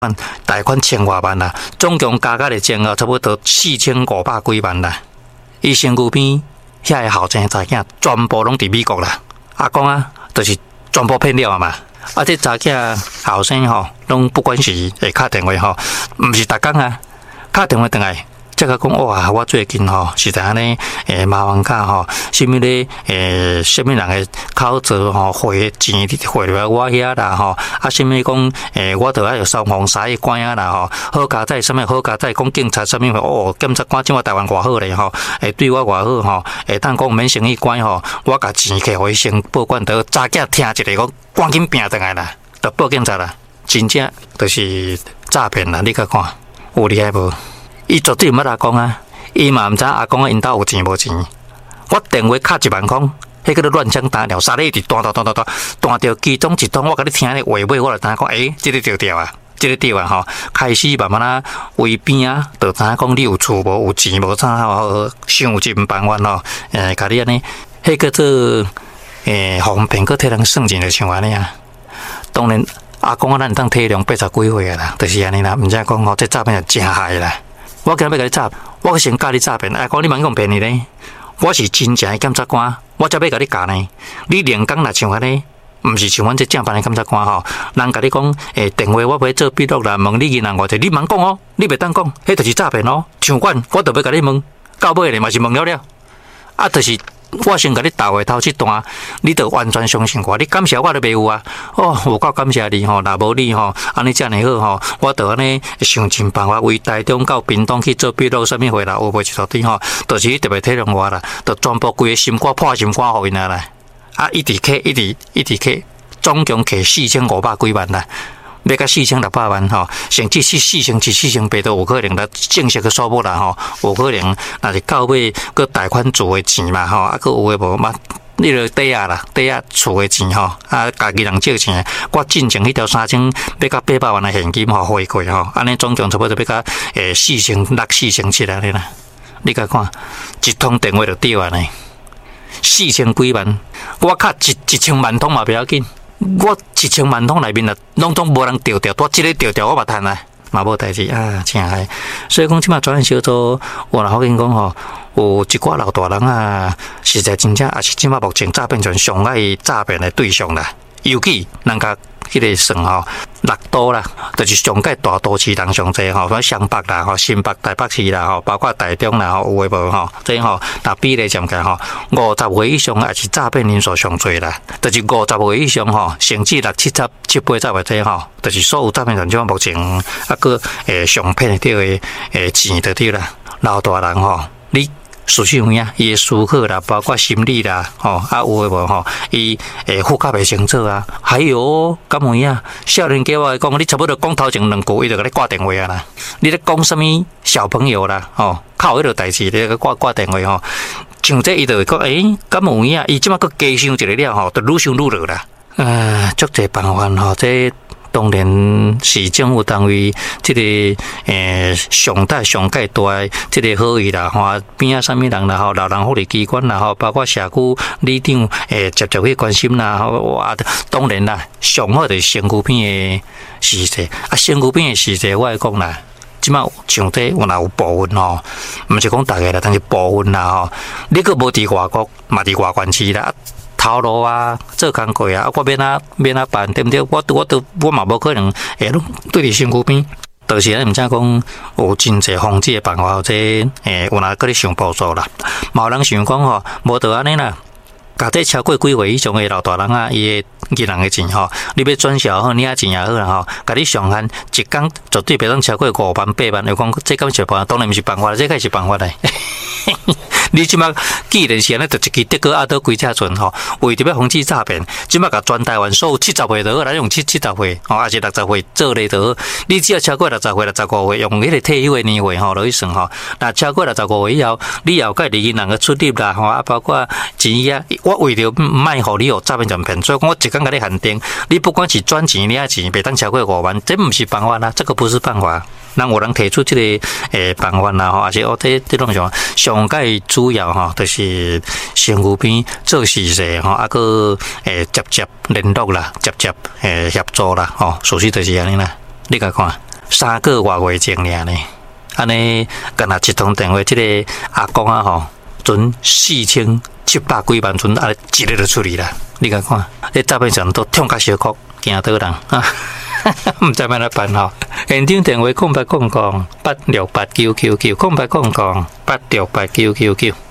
贷款千外万啦，总共加起来前后差不多4500几万啦。伊身躯边遐个后生查囝全部拢伫美国啦。阿公啊，就是全部骗了嘛。啊，这查囝后生吼，拢不管是会敲电话吼，毋是逐工啊，敲电话转来。即个讲哇，我最近吼是在安尼麻烦卡吼，什么咧什么人诶口罩吼汇钱汇入来我遐啦吼，啊什么讲我着爱有消防啥关啊啦吼，好加在什么好加在讲警察什么哦，检察官即马台湾偌好咧吼，对我偌好吼，当讲免生意关吼，我甲钱摕互伊先报管得，早囝听一个讲赶紧拼转来啦，着报警察啦，真正就是诈骗啦，你甲看有厉害无？伊绝对毋捌阿公啊！伊嘛毋知阿公因兜有钱无钱。我电话敲1万块，迄个都乱枪打鸟，三日一直弹到其中一通，我甲你听咧话尾，我就知影讲，即个着调啊，即个对啊吼。开始慢慢啊，围边啊，就知影讲你有厝无，有钱无啥吼，想尽办法吼，甲你安尼，迄个做方便搁替人算钱就像安尼啊。当然，阿公啊，咱当体谅80几岁啊啦，就是安尼啦，毋知讲吼，这诈骗就真害啦。我今日要甲你诈，我先教你诈骗。讲你莫讲骗你咧，我是真正的检察官，我才要甲你教呢。你连讲若像安尼，毋是像阮这正版的检察官吼。人甲你讲，电话我要做笔录啦，问你银行偌济，你莫讲哦，你袂当讲，迄就是诈骗哦。像我就要甲你问，到尾咧嘛是问了了，啊，就是我先甲你打回头一段，你就完全相信我，你感谢我都袂有啊。哦，有够感谢你吼，若无你吼，安尼遮尔好吼，我就安尼想尽办法为台中到屏东去做笔录，啥物货啦，有袂一撮滴吼，就是特别体谅我啦，就全部规个心肝破心肝互因啊啦，啊，一直客，一直客，总共客4500几万啦。要到4600万吼，甚至是4800都有可能啦，正式个数目啦吼，有可能若是到尾个贷款做的钱嘛吼，啊，个有诶无嘛？你著抵押啦，抵押厝诶钱吼，啊，家己人借钱，我进前迄条3000要到800万诶现金吼汇过吼，安尼总共差不多要到4600、4700安尼啦。你甲看，一通电话就对啊呢，4000几万，我卡1000万通嘛不要紧。我1000万通内面啊，拢总无人调掉，多一个调掉我嘛趁啊，嘛无代志啊，真害。所以讲，即马专案小组，我若好跟你讲吼，有一寡老大人啊，实在真正也是即马目前诈骗上上爱诈骗的对象啦。尤其人家迄个算吼，6都啦，就是上界大都市人上济吼，像湘北啦、吼新北、台北市啦、吼包括台中啦、吼有诶无吼，这吼若比例占起吼，50岁以上也是诈骗人数上济啦，就是50岁以上吼，甚至6、7、8或者吼，就是所有诈骗人种目前啊个上骗着诶钱就对啦，老大人吼，你。事实有影，伊诶思考啦，包括心理啦，吼啊有诶无吼，伊呼吸袂清楚啊，还有敢有影，少年家我讲，你差不多讲头前2句，伊就甲你挂电话啊啦。你咧讲什么小朋友啦，吼，靠迄个代志，你挂电话吼，像这伊就讲，敢有影，伊即马佫加想一个了吼，就愈想愈落啦。足侪办法吼，这。当然是政府单位这个上大这个好意啦吼，边啊啥物人啦吼，老人福利机关啦吼，包括社区里长直接去关心啦吼，哇，当然啦，上好就是身躯边的事实啊，身躯边的事实我来讲啦。即马像这有若有部分吼，毋是讲大家啦，但是部分啦吼，你佫无伫外国，嘛伫外县市啦。头路啊，做工课啊，我免啊办，对不对？我嘛无可能对你身躯边，就是咧，毋知讲有真侪防止的办法，或者有哪个咧想补助啦。嘛有人想讲吼，无得安尼啦。甲这超过几岁以上的老大人啊，伊的银行的钱吼，你要转销好，你啊钱也好啦吼，甲你上限一工绝对袂当超过5万8万，又讲这敢是办法？当然毋是办法，这个是办法嘞。你即马既然是安尼，就一支德哥阿多几只船吼，为着要防止诈骗，即马甲全台湾所有70岁就好，来用70岁吼，还是60岁做咧就好。你只要超过60岁、65岁，用迄个退休的年岁吼，落去算吼。那超过65岁以后，你也有甲离银行个出入啦吼，啊包括钱啊，我为着卖互你有诈骗诈骗，所以讲我一工甲你限定，你不管是转钱、领钱，袂当超过5万，这毋是办法啦，这个不是办法。人有人提出这个办法啦吼，而且这种上界主要吼，就是身躯边做事实吼，啊个接联络啦，接协助啦吼，属实就是安尼啦，你甲看。 3个多月前尔呢，安尼干那一通电话，这个阿公啊吼，存4700几万，存啊一日就出去啦。你甲看，你诈骗上都痛甲小哭，惊倒人啊！唔知要哪办吼？现场电话0800868999，0800868999。